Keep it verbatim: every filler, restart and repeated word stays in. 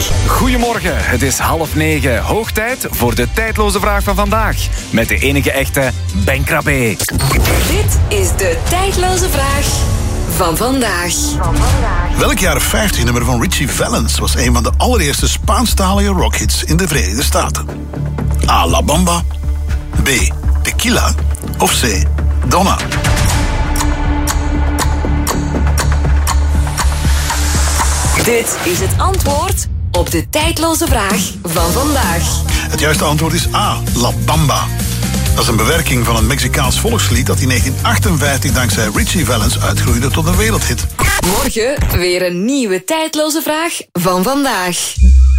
Tijdloos. Goedemorgen, het is half negen. Hoog tijd voor de tijdloze vraag van vandaag. Met de enige echte Ben Krabbe. Dit is de tijdloze vraag van vandaag. Welk jaren vijftig nummer van Richie Valens was een van de allereerste Spaanstalige rockhits in de Verenigde Staten? A. La Bamba, B. Tequila of C. Donna? Dit is het antwoord op de tijdloze vraag van vandaag. Het juiste antwoord is A. La Bamba. Dat is een bewerking van een Mexicaans volkslied dat in negentien achtenvijftig dankzij Richie Valens uitgroeide tot een wereldhit. Morgen weer een nieuwe tijdloze vraag van vandaag.